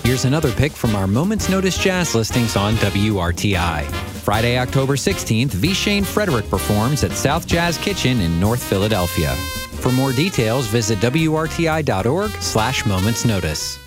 Here's another pick from our Moments Notice Jazz listings on WRTI. Friday, October 16th, V. Shane Frederick performs at South Jazz Kitchen in North Philadelphia. For more details, visit WRTI.org/momentsnotice.